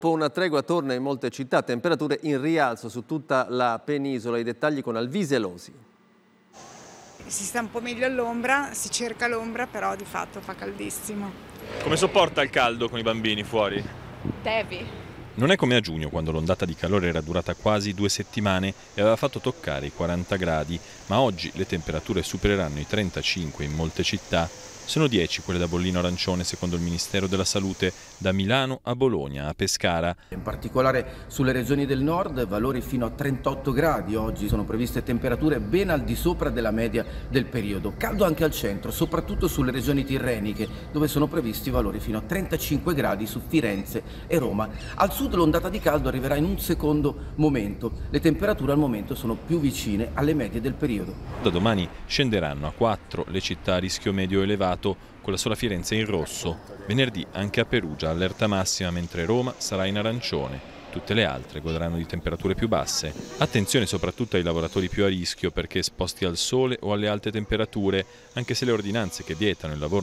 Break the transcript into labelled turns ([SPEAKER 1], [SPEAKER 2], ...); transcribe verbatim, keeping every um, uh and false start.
[SPEAKER 1] Dopo una tregua torna in molte città, temperature in rialzo su tutta la penisola. I dettagli con Alvise Losi.
[SPEAKER 2] Si sta un po' meglio all'ombra, si cerca l'ombra, però di fatto fa caldissimo.
[SPEAKER 3] Come sopporta il caldo con i bambini fuori?
[SPEAKER 2] Devi.
[SPEAKER 3] Non è come a giugno, quando l'ondata di calore era durata quasi due settimane e aveva fatto toccare i quaranta gradi, ma oggi le temperature supereranno i trentacinque in molte città. Sono dieci quelle da bollino arancione secondo il Ministero della Salute, da Milano a Bologna a Pescara.
[SPEAKER 4] In particolare sulle regioni del nord valori fino a trentotto gradi, oggi sono previste temperature ben al di sopra della media del periodo. Caldo anche al centro, soprattutto sulle regioni tirreniche, dove sono previsti valori fino a trentacinque gradi su Firenze e Roma. Al sud l'ondata di caldo arriverà in un secondo momento, le temperature al momento sono più vicine alle medie del periodo.
[SPEAKER 3] Da domani scenderanno a quattro le città a rischio medio elevato, con la sola Firenze in rosso. Venerdì anche a Perugia allerta massima, mentre Roma sarà in arancione. Tutte le altre godranno di temperature più basse. Attenzione soprattutto ai lavoratori più a rischio, perché esposti al sole o alle alte temperature, anche se le ordinanze che vietano il lavoro